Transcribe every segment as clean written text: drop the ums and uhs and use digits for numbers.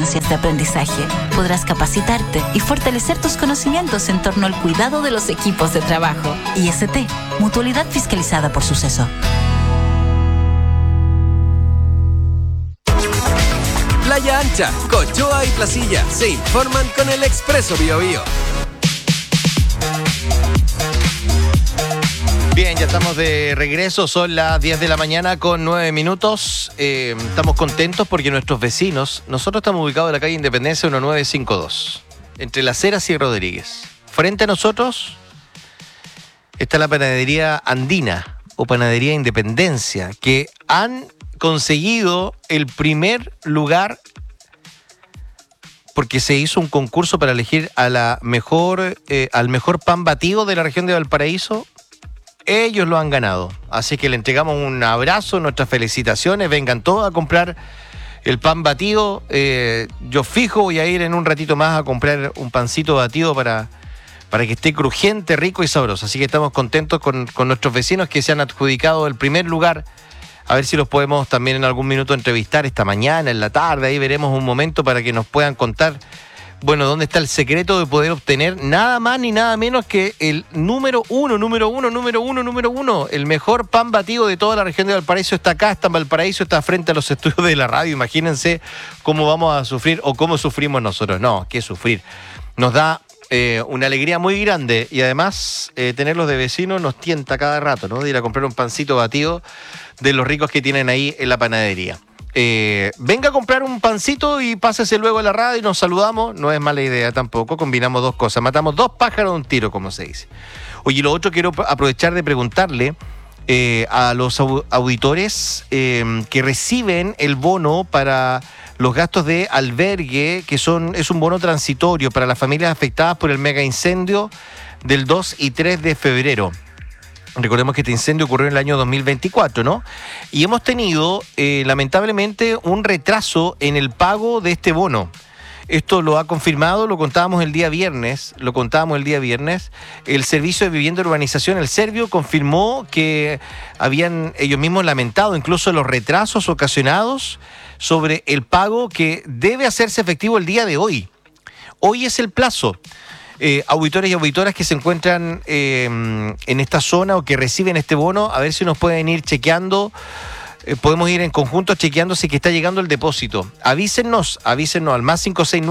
experiencias de aprendizaje. Podrás capacitarte y fortalecer tus conocimientos en torno al cuidado de los equipos de trabajo. IST, Mutualidad fiscalizada por Suceso. Playa Ancha, Cochoa y Placilla se informan con el Expreso Biobío. Bien, ya estamos de regreso, son las 10 de la mañana con 9 minutos. Estamos contentos porque nuestros vecinos, nosotros estamos ubicados en la calle Independencia 1952, entre Las Heras y Rodríguez. Frente a nosotros está la panadería Andina o panadería Independencia, que han conseguido el primer lugar porque se hizo un concurso para elegir a al mejor pan batido de la región de Valparaíso. Ellos lo han ganado, así que le entregamos un abrazo, nuestras felicitaciones, vengan todos a comprar el pan batido. Yo fijo voy a ir en un ratito más a comprar un pancito batido para que esté crujiente, rico y sabroso, así que estamos contentos con nuestros vecinos que se han adjudicado el primer lugar. A ver si los podemos también en algún minuto entrevistar esta mañana, en la tarde, ahí veremos un momento para que nos puedan contar, bueno, dónde está el secreto de poder obtener nada más ni nada menos que el número uno, el mejor pan batido de toda la región de Valparaíso está acá, está en Valparaíso, está frente a los estudios de la radio. Imagínense cómo vamos a sufrir o cómo sufrimos nosotros. No, qué sufrir. Nos da una alegría muy grande y además tenerlos de vecinos nos tienta cada rato, ¿no? De ir a comprar un pancito batido de los ricos que tienen ahí en la panadería. Venga a comprar un pancito y pásese luego a la radio y nos saludamos. No es mala idea tampoco, combinamos dos cosas, matamos dos pájaros de un tiro, como se dice. Oye, lo otro quiero aprovechar de preguntarle a los auditores que reciben el bono para los gastos de albergue, que es un bono transitorio para las familias afectadas por el mega incendio del 2 y 3 de febrero. Recordemos que este incendio ocurrió en el año 2024, ¿no? Y hemos tenido, lamentablemente, un retraso en el pago de este bono. Esto lo ha confirmado, lo contábamos el día viernes. El Servicio de Vivienda y Urbanización, el Servio, confirmó que habían ellos mismos lamentado incluso los retrasos ocasionados sobre el pago que debe hacerse efectivo el día de hoy. Hoy es el plazo. Auditores y auditoras que se encuentran en esta zona o que reciben este bono, a ver si nos pueden ir chequeando, podemos ir en conjunto chequeando si que está llegando el depósito. Avísennos al más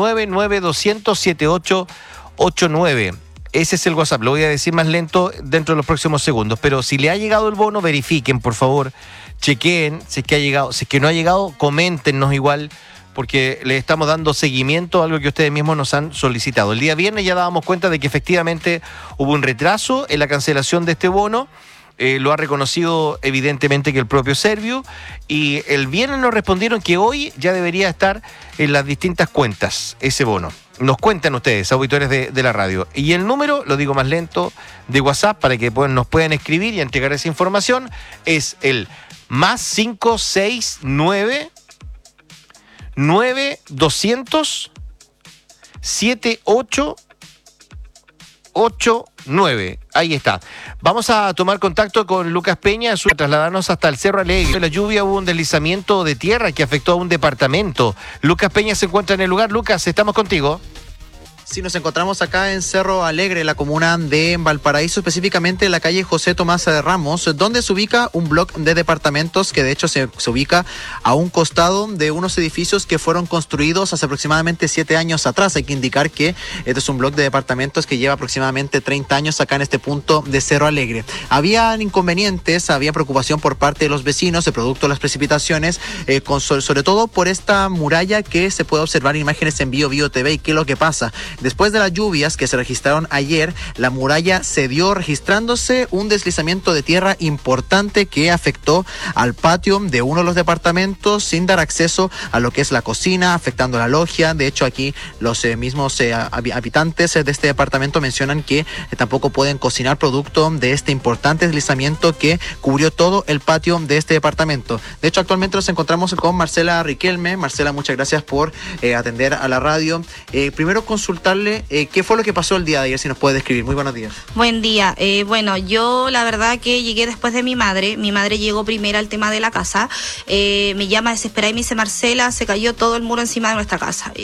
569-9200-7889. Ese es el WhatsApp, lo voy a decir más lento dentro de los próximos segundos, pero si le ha llegado el bono, verifiquen, por favor, chequeen si es que ha llegado, si es que no ha llegado, coméntenos igual, porque le estamos dando seguimiento a algo que ustedes mismos nos han solicitado. El día viernes ya dábamos cuenta de que efectivamente hubo un retraso en la cancelación de este bono. Lo ha reconocido evidentemente que el propio Servio, y el viernes nos respondieron que hoy ya debería estar en las distintas cuentas ese bono. Nos cuentan ustedes, auditores de la radio. Y el número, lo digo más lento, de WhatsApp para que nos puedan escribir y entregar esa información, es el más 569 9200 7889. Ahí está. Vamos a tomar contacto con Lucas Peña, trasladarnos hasta el Cerro Alegre. En la lluvia hubo un deslizamiento de tierra que afectó a un departamento. Lucas Peña se encuentra en el lugar. Lucas, estamos contigo. Sí, nos encontramos acá en Cerro Alegre, la comuna de Valparaíso, específicamente en la calle José Tomás de Ramos, donde se ubica un bloque de departamentos que de hecho se ubica a un costado de unos edificios que fueron construidos hace aproximadamente 7 años atrás. Hay que indicar que este es un bloque de departamentos que lleva aproximadamente 30 años acá en este punto de Cerro Alegre. Había inconvenientes, había preocupación por parte de los vecinos de producto de las precipitaciones, sobre todo por esta muralla que se puede observar en imágenes en Biobío TV. ¿Y qué es lo que pasa? Después de las lluvias que se registraron ayer, la muralla cedió, registrándose un deslizamiento de tierra importante que afectó al patio de uno de los departamentos sin dar acceso a lo que es la cocina, afectando la logia. De hecho, aquí los mismos habitantes de este departamento mencionan que tampoco pueden cocinar producto de este importante deslizamiento que cubrió todo el patio de este departamento. De hecho, actualmente nos encontramos con Marcela Riquelme. Marcela, muchas gracias por atender a la radio. Primero consultarle qué fue lo que pasó el día de ayer, si nos puede describir. Muy buenos días. Buen día. Bueno, yo la verdad que llegué después de mi madre. Mi madre llegó primero al tema de la casa. Me llama desesperada y me dice: Marcela, se cayó todo el muro encima de nuestra casa.